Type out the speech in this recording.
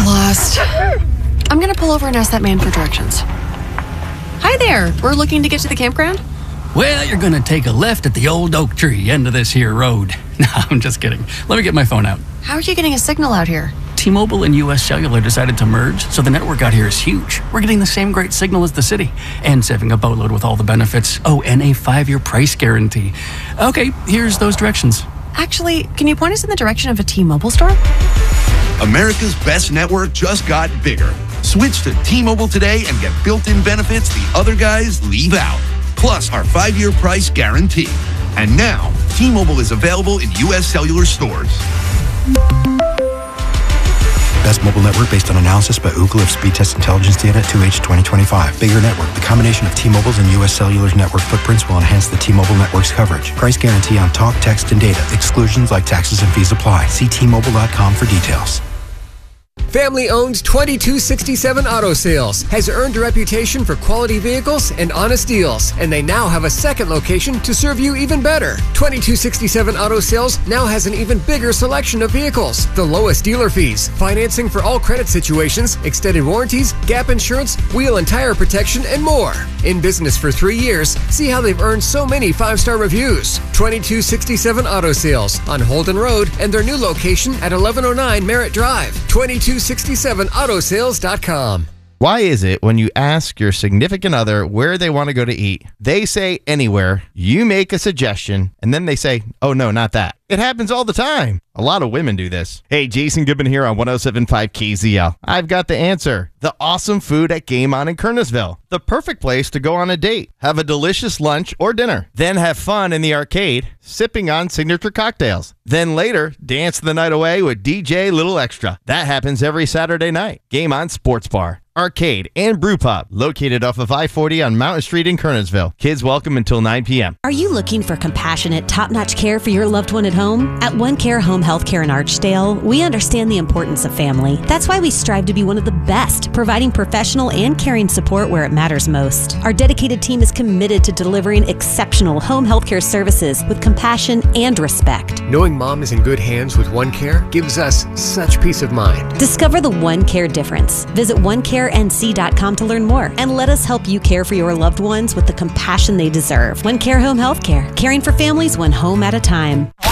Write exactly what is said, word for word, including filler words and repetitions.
lost. I'm gonna pull over and ask that man for directions. Hi there. We're looking to get to the campground. Well, you're gonna take a left at the old oak tree end of this here road. No, I'm just kidding. Let me get my phone out. How are you getting a signal out here? T-Mobile and U S Cellular decided to merge, so the network out here is huge. We're getting the same great signal as the city, and saving a boatload with all the benefits. Oh, and a five-year price guarantee. Okay, here's those directions. Actually, can you point us in the direction of a T-Mobile store? America's best network just got bigger. Switch to T-Mobile today and get built-in benefits the other guys leave out. Plus our five-year price guarantee. And now, T-Mobile is available in U S Cellular stores. Best mobile network based on analysis by Ookla of speed test intelligence data at two H twenty twenty-five. Bigger network. The combination of T-Mobile's and U S Cellular's network footprints will enhance the T-Mobile network's coverage. Price guarantee on talk, text, and data. Exclusions like taxes and fees apply. See T Mobile dot com for details. Family-owned twenty-two sixty-seven Auto Sales has earned a reputation for quality vehicles and honest deals, and they now have a second location to serve you even better. twenty-two sixty-seven Auto Sales now has an even bigger selection of vehicles, the lowest dealer fees, financing for all credit situations, extended warranties, gap insurance, wheel and tire protection, and more. In business for three years, see how they've earned so many five-star reviews. twenty-two sixty-seven Auto Sales on Holden Road and their new location at eleven oh nine Merritt Drive. twenty-two sixty-seven auto sales dot com. Why is it when you ask your significant other where they want to go to eat, they say anywhere, you make a suggestion, and then they say, oh no, not that? It happens all the time. A lot of women do this. Hey, Jason Goodman here on one oh seven point five K Z L. I've got the answer. The awesome food at Game On in Kernersville. The perfect place to go on a date, have a delicious lunch or dinner, then have fun in the arcade, sipping on signature cocktails. Then later, dance the night away with D J Little Extra. That happens every Saturday night. Game On Sports Bar, arcade, and brew pub, located off of I forty on Mountain Street in Kernersville. Kids welcome until nine p.m. Are you looking for compassionate, top-notch care for your loved one at home? At One Care Home Healthcare in Archdale, we understand the importance of family. That's why we strive to be one of the best, providing professional and caring support where it matters most. Our dedicated team is committed to delivering exceptional home healthcare services with compassion and respect. Knowing Mom is in good hands with One Care gives us such peace of mind. Discover the One Care difference. Visit one care n c dot com to learn more, and let us help you care for your loved ones with the compassion they deserve. One Care Home Healthcare, caring for families one home at a time.